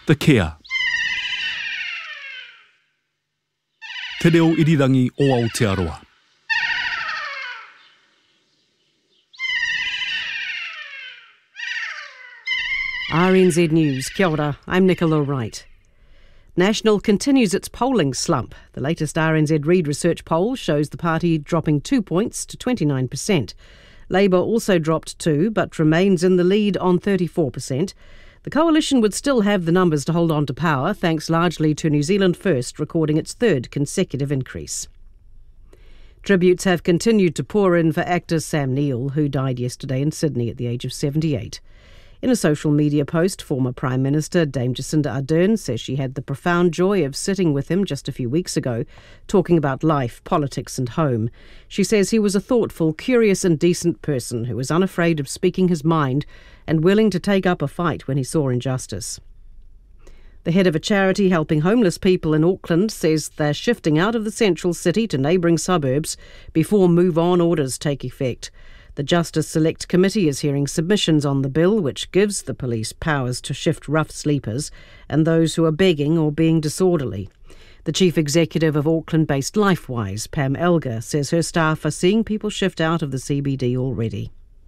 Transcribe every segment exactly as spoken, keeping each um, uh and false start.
The Care. Te reo irirangi o Aotearoa. R N Z News. Kia ora, I'm Nicola Wright. National continues its polling slump. The latest R N Z Reid Research poll shows the party dropping two points to twenty-nine percent. Labour also dropped two, but remains in the lead on thirty-four percent. The coalition would still have the numbers to hold on to power, thanks largely to New Zealand First recording its third consecutive increase. Tributes have continued to pour in for actor Sam Neill, who died yesterday in Sydney at the age of seventy-eight. In a social media post, former Prime Minister Dame Jacinda Ardern says she had the profound joy of sitting with him just a few weeks ago, talking about life, politics and home. She says he was a thoughtful, curious and decent person who was unafraid of speaking his mind and willing to take up a fight when he saw injustice. The head of a charity helping homeless people in Auckland says they're shifting out of the central city to neighbouring suburbs before move-on orders take effect. The Justice Select Committee is hearing submissions on the bill, which gives the police powers to shift rough sleepers and those who are begging or being disorderly. The chief executive of Auckland-based LifeWise, Pam Elgar, says her staff are seeing people shift out of the C B D already.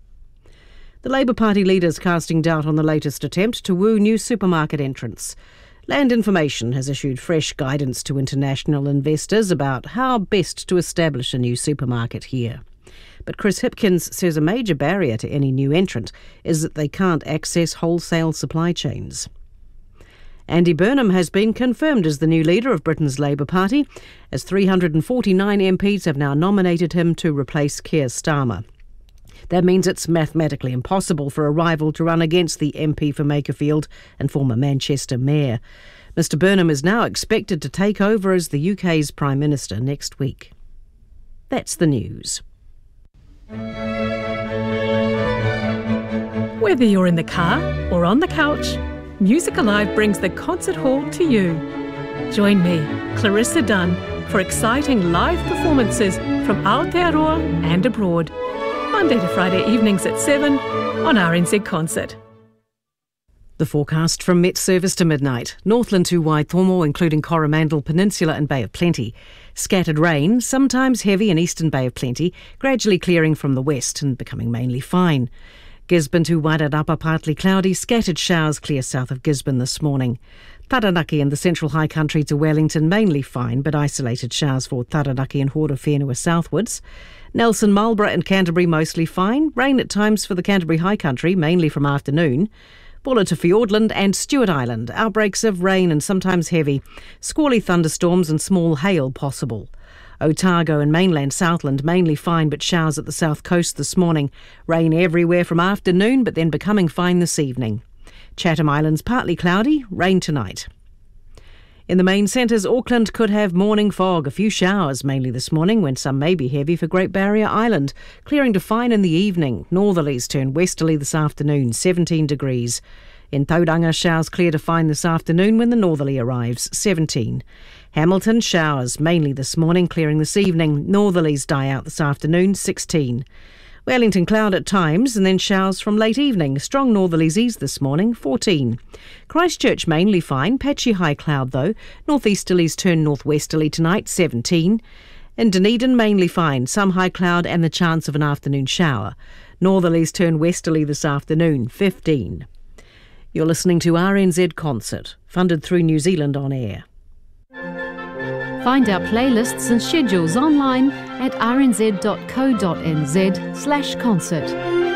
The Labour Party leader's casting doubt on the latest attempt to woo new supermarket entrants. Land Information has issued fresh guidance to international investors about how best to establish a new supermarket here. But Chris Hipkins says a major barrier to any new entrant is that they can't access wholesale supply chains. Andy Burnham has been confirmed as the new leader of Britain's Labour Party, as three hundred forty-nine M Ps have now nominated him to replace Keir Starmer. That means it's mathematically impossible for a rival to run against the M P for Makerfield and former Manchester Mayor. Mister Burnham is now expected to take over as the U K's Prime Minister next week. That's the news. Whether you're in the car or on the couch, Music Alive brings the concert hall to you. Join me, Clarissa Dunn, for exciting live performances from Aotearoa and abroad. Monday to Friday evenings at seven on R N Z Concert. The forecast from Met Service to midnight. Northland to Waitomo, including Coromandel Peninsula and Bay of Plenty. Scattered rain, sometimes heavy in eastern Bay of Plenty, gradually clearing from the west and becoming mainly fine. Gisborne to Wairarapa, partly cloudy, scattered showers clear south of Gisborne this morning. Taranaki and the central high country to Wellington, mainly fine, but isolated showers for Taranaki and Horowhenua southwards. Nelson, Marlborough and Canterbury mostly fine. Rain at times for the Canterbury high country, mainly from afternoon. Buller to Fiordland and Stewart Island, outbreaks of rain and sometimes heavy. Squally thunderstorms and small hail possible. Otago and mainland Southland mainly fine but showers at the south coast this morning. Rain everywhere from afternoon but then becoming fine this evening. Chatham Islands partly cloudy, rain tonight. In the main centres, Auckland could have morning fog, a few showers mainly this morning when some may be heavy for Great Barrier Island. Clearing to fine in the evening. Northerlies turn westerly this afternoon, seventeen degrees. In Tauranga, showers clear to fine this afternoon when the northerly arrives, seventeen. Hamilton, showers mainly this morning, clearing this evening. Northerlies die out this afternoon, sixteen. Wellington cloud at times and then showers from late evening. Strong northerlies ease this morning, fourteen. Christchurch mainly fine, patchy high cloud though. Northeasterlies turn northwesterly tonight, seventeen. In Dunedin mainly fine, some high cloud and the chance of an afternoon shower. Northerlies turn westerly this afternoon, fifteen. You're listening to R N Z Concert, funded through New Zealand On Air. Find our playlists and schedules online at r n z dot co dot n z slash concert.